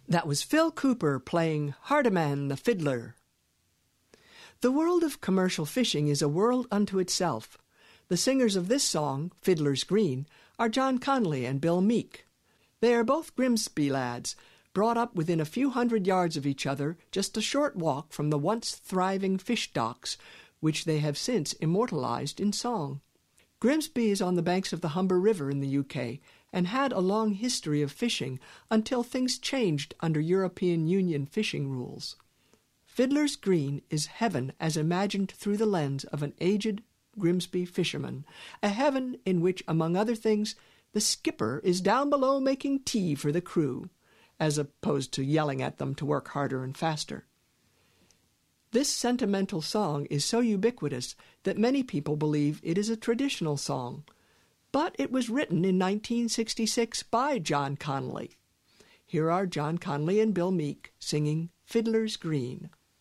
That was Phil Cooper playing Hardiman the Fiddler. The world of commercial fishing is a world unto itself. The singers of this song, Fiddler's Green, are John Connolly and Bill Meek. They are both Grimsby lads, brought up within a few hundred yards of each other, just a short walk from the once thriving fish docks, which they have since immortalized in song. Grimsby is on the banks of the Humber River in the UK and had a long history of fishing until things changed under European Union fishing rules. Fiddler's Green is heaven as imagined through the lens of an aged Grimsby fisherman, a heaven in which, among other things, the skipper is down below making tea for the crew, as opposed to yelling at them to work harder and faster. This sentimental song is so ubiquitous that many people believe it is a traditional song, but it was written in 1966 by John Connolly. Here are John Connolly and Bill Meek singing Fiddler's Green.